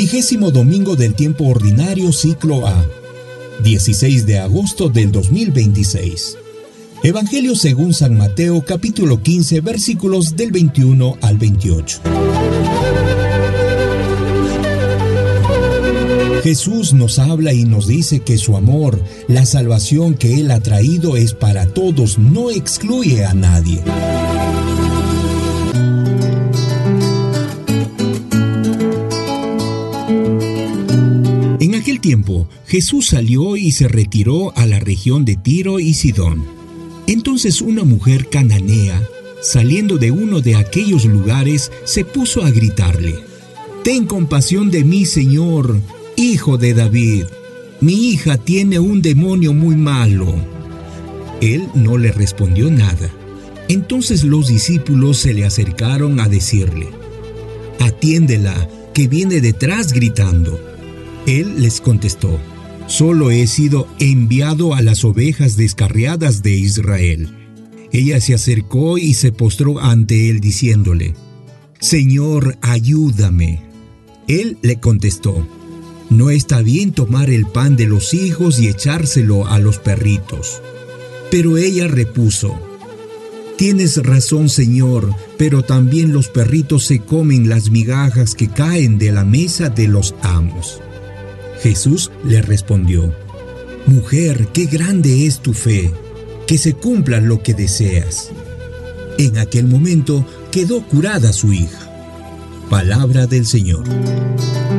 20º domingo del tiempo ordinario, ciclo A, 16 de agosto del 2026. Evangelio según San Mateo, capítulo 15, versículos del 21 al 28. Jesús nos habla y nos dice que su amor, la salvación que Él ha traído es para todos, no excluye a nadie. En aquel tiempo, Jesús salió y se retiró a la región de Tiro y Sidón. Entonces una mujer cananea, saliendo de uno de aquellos lugares, se puso a gritarle: «Ten compasión de mí, Señor, Hijo de David. Mi hija tiene un demonio muy malo». Él no le respondió nada. Entonces los discípulos se le acercaron a decirle: «Atiéndela, que viene detrás gritando». Él les contestó: «Solo he sido enviado a las ovejas descarriadas de Israel». Ella se acercó y se postró ante él diciéndole: «Señor, ayúdame». Él le contestó: «No está bien tomar el pan de los hijos y echárselo a los perritos». Pero ella repuso: «Tienes razón, Señor, pero también los perritos se comen las migajas que caen de la mesa de los amos». Jesús le respondió: «Mujer, qué grande es tu fe, que se cumpla lo que deseas». En aquel momento quedó curada su hija. Palabra del Señor.